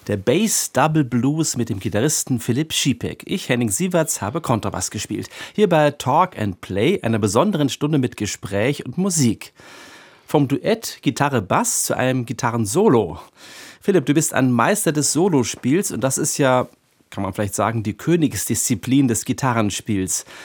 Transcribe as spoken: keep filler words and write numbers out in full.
Der Bass Double Blues mit dem Gitarristen Philipp Schiepeck. Ich, Henning Sieverts, habe Kontrabass gespielt. Hier bei Talk and Play, einer besonderen Stunde mit Gespräch und Musik. Vom Duett Gitarre-Bass zu einem Gitarrensolo. Philipp, du bist ein Meister des Solospiels und das ist ja, kann man vielleicht sagen, die Königsdisziplin des Gitarrenspiels.